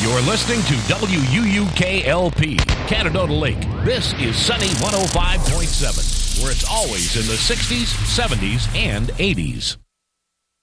You're listening to WUUKLP, Canandaigua Lake. This is Sunny 105.7, where it's always in the 60s, 70s, and 80s.